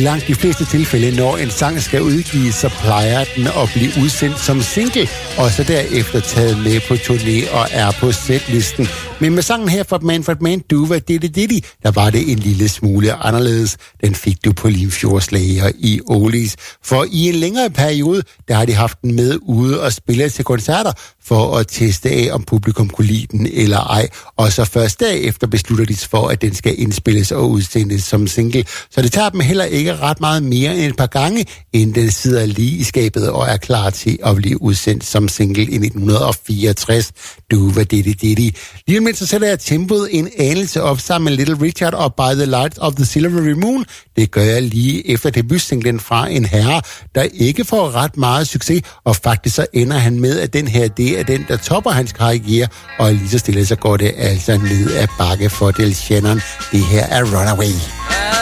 langt de fleste tilfælde, når en sang skal udgives, så plejer den at blive udsendt som single, og så derefter taget med på turné og er på setlisten. Men med sangen her fra Manfred Mann, Duva Diddy Diddy, der var det en lille smule anderledes. Den fik du på Limfjordslager i Oldies. For i en længere periode, der har de haft den med ude og spille til koncerter for at teste af, om publikum kunne lide den eller ej. Og så først derefter beslutter de for, at den skal indspilles og udsendes som single. Så det tager dem heller ikke ret meget mere end et par gange, inden den sidder lige i skabet og er klar til at blive udsendt som single i 1964. Duva Diddy Diddy. Lige om lidt så sætter jeg tempoet en anelse op sammen med Little Richard og By the Light of the Silvery Moon. Det gør jeg lige efter debutsinglen fra en herre, der ikke får ret meget succes, og faktisk så ender han med, at den her, det er den, der topper hans karriere, og lige så stille så går det altså ned ad bakke for Del Shannon. Det her er Runaway.